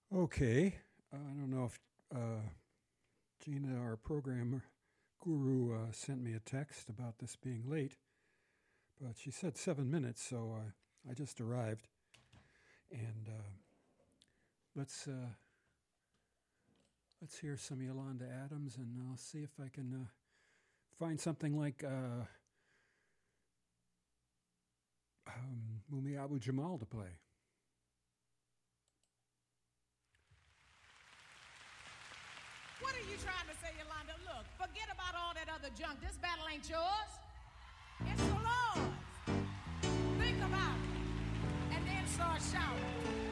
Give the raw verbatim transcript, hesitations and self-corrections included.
Okay. Uh, I don't know if uh, Gina, our program guru, uh, sent me a text about this being late, but she said seven minutes, so uh, I just arrived. And uh, let's uh, let's hear some Yolanda Adams, and I'll see if I can uh, find something like uh, um, Mumi Abu Jamal to play. What are you trying to say, Yolanda? Look, forget about all that other junk. This battle ain't yours. It's the Lord's. Think about it. And then start shouting.